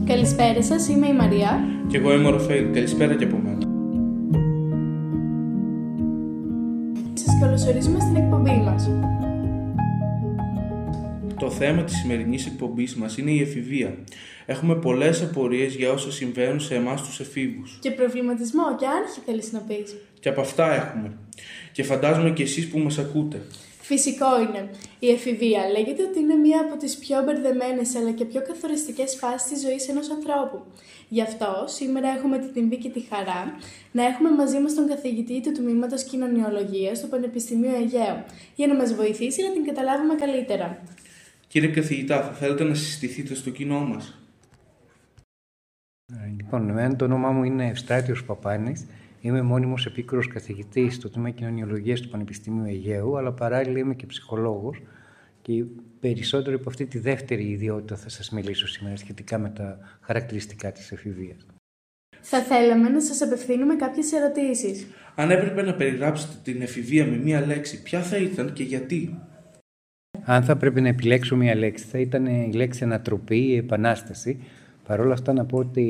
Καλησπέρα σας, είμαι η Μαρία. Και εγώ είμαι ο Ραφαήλ. Καλησπέρα και από μένα. Σας καλωσορίζουμε στην εκπομπή μας. Το θέμα της σημερινής εκπομπής μας είναι η εφηβεία. Έχουμε πολλές απορίες για όσα συμβαίνουν σε εμάς τους εφήβους. Και προβληματισμό και άγχη θέλεις να πεις. Και από αυτά έχουμε. Και φαντάζομαι και εσείς που μας ακούτε. Φυσικό είναι. Η εφηβεία λέγεται ότι είναι μία από τις πιο μπερδεμένες αλλά και πιο καθοριστικές φάσεις της ζωής ενός ανθρώπου. Γι' αυτό σήμερα έχουμε την τιμή και τη χαρά να έχουμε μαζί μας τον καθηγητή του Τμήματος Κοινωνιολογίας στο Πανεπιστημίο Αιγαίου για να μας βοηθήσει να την καταλάβουμε καλύτερα. Κύριε καθηγητά, θα θέλετε να συστηθείτε στο κοινό μας? Λοιπόν, εμένα το όνομά μου είναι Ευστράτιος Παπάνης. Είμαι μόνιμος επίκουρος καθηγητής στο Τμήμα Κοινωνιολογίας του Πανεπιστημίου Αιγαίου, αλλά παράλληλα είμαι και ψυχολόγος και περισσότερο από αυτή τη δεύτερη ιδιότητα θα σας μιλήσω σήμερα σχετικά με τα χαρακτηριστικά της εφηβείας. Θα θέλαμε να σας απευθύνουμε κάποιες ερωτήσεις. Αν έπρεπε να περιγράψετε την εφηβεία με μία λέξη, ποια θα ήταν και γιατί? Αν θα πρέπει να επιλέξω μία λέξη, θα ήταν η λέξη ανατροπή ή επανάσταση. Παρ' όλα αυτά να πω ότι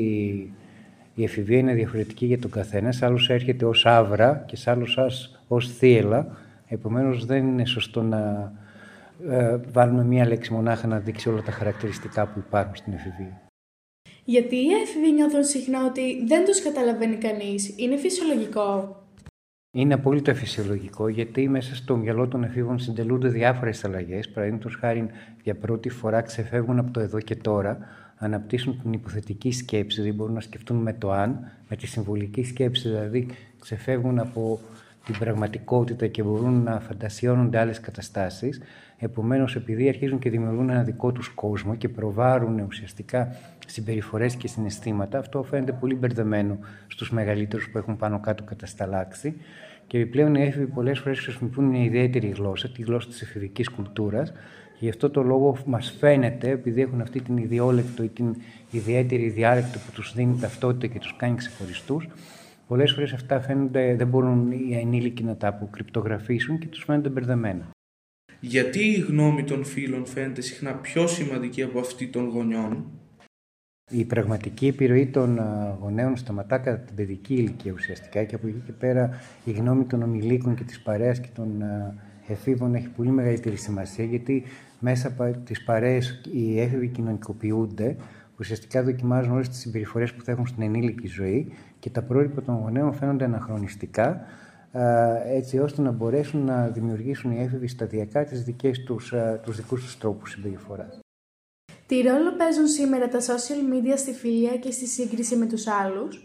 η εφηβεία είναι διαφορετική για τον καθένα. Σε άλλους έρχεται ως άβρα και σε άλλους ως θύελα. Επομένως δεν είναι σωστό να βάλουμε μία λέξη μονάχα να δείξει όλα τα χαρακτηριστικά που υπάρχουν στην εφηβεία. Γιατί οι έφηβοι νιώθουν συχνά ότι δεν τους καταλαβαίνει κανείς? Είναι φυσιολογικό? Είναι απόλυτα φυσιολογικό, γιατί μέσα στο μυαλό των εφήβων συντελούνται διάφορες αλλαγές. Παραδείγματος χάριν, για πρώτη φορά ξεφεύγουν από το εδώ και τώρα, αναπτύσσουν την υποθετική σκέψη, δηλαδή μπορούν να σκεφτούν με το αν, με τη συμβολική σκέψη, δηλαδή ξεφεύγουν από την πραγματικότητα και μπορούν να φαντασιώνονται άλλες καταστάσεις. Επομένως, επειδή αρχίζουν και δημιουργούν ένα δικό τους κόσμο και προβάρουν ουσιαστικά συμπεριφορές και συναισθήματα, αυτό φαίνεται πολύ μπερδεμένο στους μεγαλύτερους που έχουν πάνω κάτω κατασταλάξει. Και επιπλέον οι έφηβοι πολλές φορές χρησιμοποιούν μια ιδιαίτερη γλώσσα, τη γλώσσα της εφηβικής κουλτούρας. Γι' αυτό το λόγο μας φαίνεται, επειδή έχουν αυτή την ιδιόλεκτο ή την ιδιαίτερη διάλεκτο που τους δίνει ταυτότητα και τους κάνει ξεχωριστούς, πολλές φορές αυτά φαίνονται, δεν μπορούν οι ενήλικοι να τα αποκρυπτογραφήσουν και τους φαίνονται μπερδεμένα. Γιατί η γνώμη των φίλων φαίνεται συχνά πιο σημαντική από αυτή των γονιών? Η πραγματική επιρροή των γονέων σταματά κατά την παιδική ηλικία ουσιαστικά και από εκεί και πέρα η γνώμη των ομιλίκων και της παρέας και των εφήβων έχει πολύ μεγαλύτερη σημασία, γιατί μέσα από τις παρέες οι έφηβοι κοινωνικοποιούνται, ουσιαστικά δοκιμάζουν όλες τις συμπεριφορές που θα έχουν στην ενήλικη ζωή και τα πρότυπα των γονέων φαίνονται αναχρονιστικά, έτσι ώστε να μπορέσουν να δημιουργήσουν οι έφηβοι σταδιακά τους δικούς τους τρόπους συμπεριφοράς. Τι ρόλο παίζουν σήμερα τα social media στη φιλία και στη σύγκριση με τους άλλους?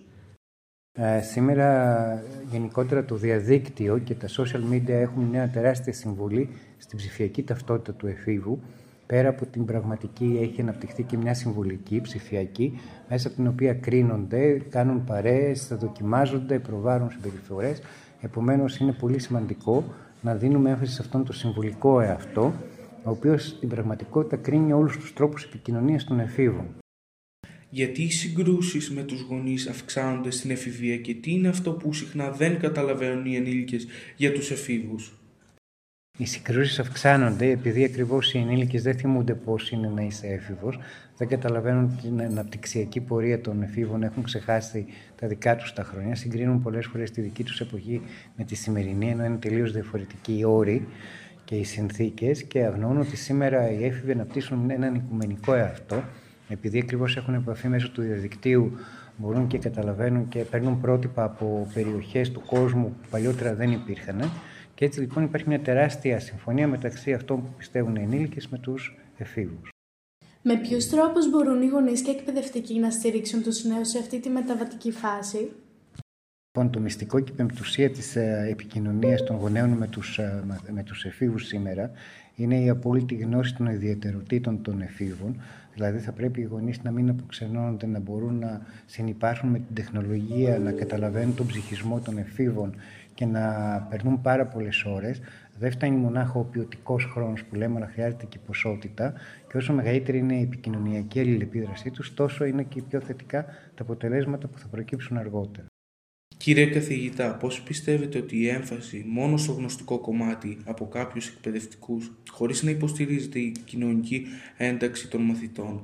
Σήμερα γενικότερα το διαδίκτυο και τα social media έχουν μια τεράστια συμβολή στην ψηφιακή ταυτότητα του εφήβου. Πέρα από την πραγματική έχει αναπτυχθεί και μια συμβολική, ψηφιακή, μέσα από την οποία κρίνονται, κάνουν παρέες, δοκιμάζονται, προβάρουν συμπεριφορές. Επομένως είναι πολύ σημαντικό να δίνουμε έμφαση σε αυτόν τον συμβολικό εαυτό, ο οποίος στην πραγματικότητα κρίνει όλους τους τρόπους επικοινωνίας των εφήβων. Γιατί οι συγκρούσεις με τους γονείς αυξάνονται στην εφηβεία και τι είναι αυτό που συχνά δεν καταλαβαίνουν οι ενήλικες για τους εφήβους? Οι συγκρούσεις αυξάνονται επειδή ακριβώς οι ενήλικες δεν θυμούνται πώς είναι να είσαι έφηβος, δεν καταλαβαίνουν την αναπτυξιακή πορεία των εφήβων, έχουν ξεχάσει τα δικά τους τα χρόνια, συγκρίνουν πολλές φορές τη δική τους εποχή με τη σημερινή, ενώ είναι τελείως διαφορετικοί οι όροι και οι συνθήκες, και αγνοούν ότι σήμερα οι έφηβοι αναπτύσσουν έναν οικουμενικό εαυτό, επειδή ακριβώς έχουν επαφή μέσω του διαδικτύου, μπορούν και καταλαβαίνουν και παίρνουν πρότυπα από περιοχές του κόσμου που παλιότερα δεν υπήρχαν. Και έτσι λοιπόν υπάρχει μια τεράστια συμφωνία μεταξύ αυτών που πιστεύουν οι ενήλικες με τους εφήβους. Με ποιους τρόπους μπορούν οι γονείς και εκπαιδευτικοί να στηρίξουν τους νέους σε αυτή τη μεταβατική φάση? Λοιπόν, το μυστικό και η πεμπτουσία της επικοινωνίας των γονέων με τους εφήβους σήμερα είναι η απόλυτη γνώση των ιδιαιτεροτήτων των εφήβων. Δηλαδή θα πρέπει οι γονείς να μην αποξενώνονται, να μπορούν να συνυπάρχουν με την τεχνολογία, να καταλαβαίνουν τον ψυχισμό των εφήβων και να περνούν πάρα πολλές ώρες. Δεν φτάνει μονάχα ο ποιοτικός χρόνος που λέμε, αλλά χρειάζεται και ποσότητα. Και όσο μεγαλύτερη είναι η επικοινωνιακή αλληλεπίδρασή τους, τόσο είναι και πιο θετικά τα αποτελέσματα που θα προκύψουν αργότερα. Κύριε καθηγητά, πώς πιστεύετε ότι η έμφαση μόνο στο γνωστικό κομμάτι από κάποιους εκπαιδευτικούς, χωρίς να υποστηρίζεται η κοινωνική ένταξη των μαθητών,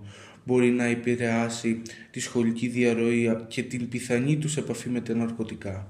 μπορεί να επηρεάσει τη σχολική διαρροή και την πιθανή τους επαφή με τα ναρκωτικά.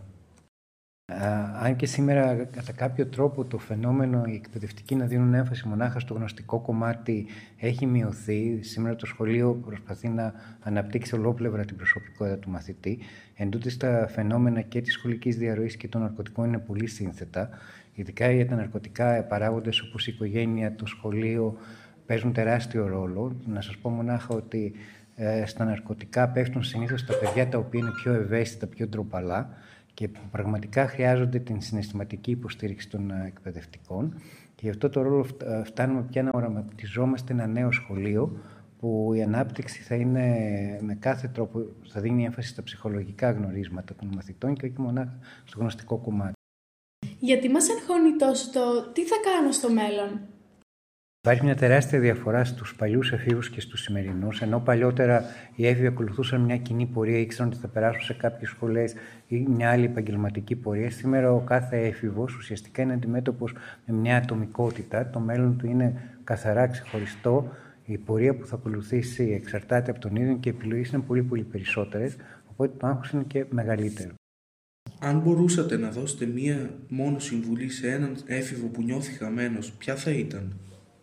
Αν και σήμερα κατά κάποιο τρόπο το φαινόμενο οι εκπαιδευτικοί να δίνουν έμφαση μονάχα στο γνωστικό κομμάτι έχει μειωθεί, σήμερα το σχολείο προσπαθεί να αναπτύξει ολόπλευρα την προσωπικότητα του μαθητή. Εντούτοις τα φαινόμενα και της σχολικής διαρροής και των ναρκωτικών είναι πολύ σύνθετα. Ειδικά για τα ναρκωτικά παράγοντες όπως η οικογένεια, το σχολείο παίζουν τεράστιο ρόλο. Να σας πω μονάχα ότι στα ναρκωτικά πέφτουν συνήθως τα παιδιά τα οποία είναι πιο ευαίσθητα, πιο ντροπαλά και που πραγματικά χρειάζονται την συναισθηματική υποστήριξη των εκπαιδευτικών. Και γι' αυτό το ρόλο φτάνουμε πια να οραματιζόμαστε ένα νέο σχολείο που η ανάπτυξη θα είναι με κάθε τρόπο, θα δίνει έμφαση στα ψυχολογικά γνωρίσματα των μαθητών και όχι μονάχα στο γνωστικό κομμάτι. Γιατί μας αγχώνει τόσο το τι θα κάνω στο μέλλον? Υπάρχει μια τεράστια διαφορά στους παλιούς εφήβους και στους σημερινούς. Ενώ παλιότερα οι έφηβοι ακολουθούσαν μια κοινή πορεία, ήξεραν ότι θα περάσουν σε κάποιες σχολές ή μια άλλη επαγγελματική πορεία. Σήμερα ο κάθε έφηβος ουσιαστικά είναι αντιμέτωπος με μια ατομικότητα. Το μέλλον του είναι καθαρά ξεχωριστό. Η πορεία που θα ακολουθήσει εξαρτάται από τον ίδιο και οι επιλογές είναι πολύ περισσότερες. Οπότε το άγχος είναι και μεγαλύτερο. Αν μπορούσατε να δώσετε μία μόνο συμβουλή σε έναν έφηβο που νιώθει χαμένος, ποια θα ήταν?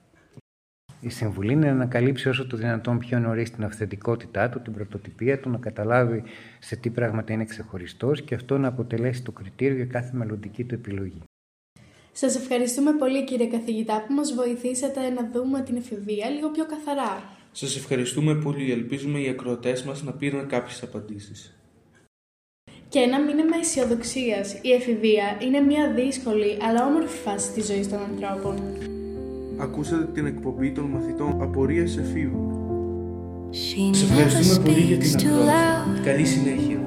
Η συμβουλή είναι να ανακαλύψει όσο το δυνατόν πιο νωρίς την αυθεντικότητά του, την πρωτοτυπία του, να καταλάβει σε τι πράγματα είναι ξεχωριστός και αυτό να αποτελέσει το κριτήριο για κάθε μελλοντική του επιλογή. Σας ευχαριστούμε πολύ κύριε καθηγητά που μας βοηθήσατε να δούμε την εφηβεία λίγο πιο καθαρά. Σας ευχαριστούμε πολύ. Ελπίζουμε οι ακροατές μας να πήραν κάποιες απαντήσεις. Και ένα μήνυμα αισιοδοξίας. Η εφηβεία είναι μια δύσκολη αλλά όμορφη φάση της ζωής των ανθρώπων. Ακούσατε την εκπομπή των μαθητών Απορίας Εφήβων. Σας ευχαριστούμε πολύ για την ακρόαση. Καλή συνέχεια.